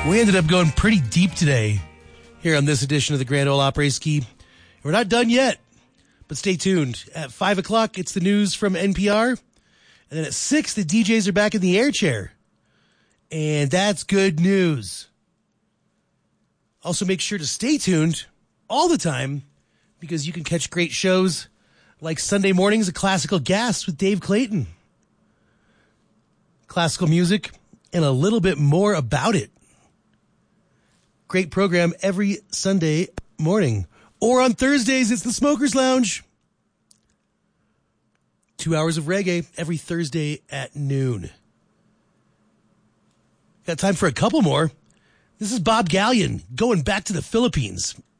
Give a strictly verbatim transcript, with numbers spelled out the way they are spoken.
We ended up going pretty deep today here on this edition of the Grand Ole Opry Ski. We're not done yet, but stay tuned. At five o'clock, it's the news from N P R. And then at six, the D Js are back in the air chair. And that's good news. Also, make sure to stay tuned all the time because you can catch great shows like Sunday mornings, A Classical Gas with Dave Clayton. Classical music and a little bit more about it. Great program every Sunday morning. Or on Thursdays, it's the Smokers Lounge. Two hours of reggae every Thursday at noon. Got time for a couple more. This is Bob Gallion going back to the Philippines.